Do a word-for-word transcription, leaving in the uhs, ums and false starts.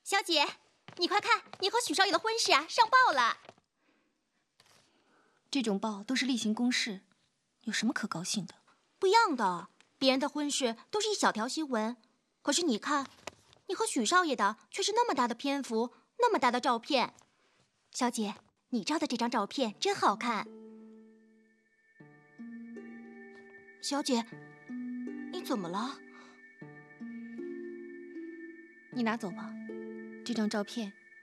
小姐，你快看，你和许少爷的婚事啊上报了。 这种报都是例行公事，有什么可高兴的？ 不一样的，别人的婚事都是一小条新闻，可是你看，你和许少爷的却是那么大的篇幅，那么大的照片。小姐，你照的这张照片真好看。小姐，你怎么了？ 你拿走吧，这张照片